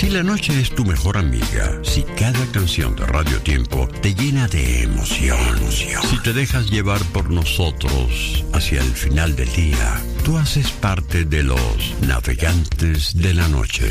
Si la noche es tu mejor amiga, si cada canción de Radio Tiempo te llena de emoción, si te dejas llevar por nosotros hacia el final del día, tú haces parte de los navegantes de la noche.